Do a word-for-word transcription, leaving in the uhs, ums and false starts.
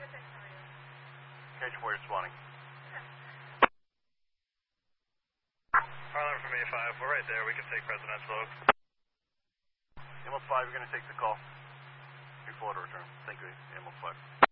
Cage four, you're spawning. Harlan from A five, we're right there. We can take Presidential Oak. Ammo five, you're going to take the call. Three four to return. Thank you, Ammo five.